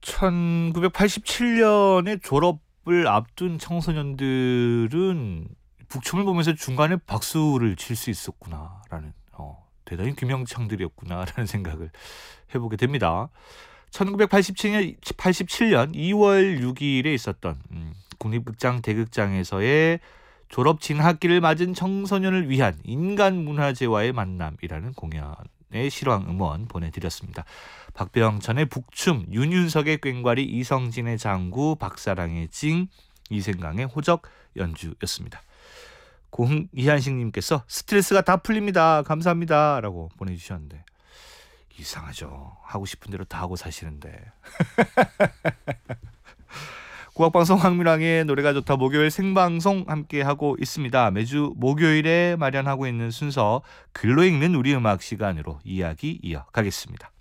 1987년에 졸업을 앞둔 청소년들은 북춤을 보면서 중간에 박수를 칠 수 있었구나라는 대단히 김영창들이었구나라는 생각을 해보게 됩니다. 1987년 2월 6일에 있었던 국립극장 대극장에서의 졸업 진학기를 맞은 청소년을 위한 인간문화재와의 만남이라는 공연의 실황 음원 보내드렸습니다. 박병천의 북춤, 윤윤석의 꽹과리, 이성진의 장구, 박사랑의 징, 이생강의 호적 연주였습니다. 이한식님께서 스트레스가 다 풀립니다. 감사합니다. 라고 보내주셨는데 이상하죠. 하고 싶은 대로 다 하고 사시는데. 국악방송 황미랑의 노래가 좋다 목요일 생방송 함께하고 있습니다. 매주 목요일에 마련하고 있는 순서 글로 읽는 우리 음악 시간으로 이야기 이어가겠습니다.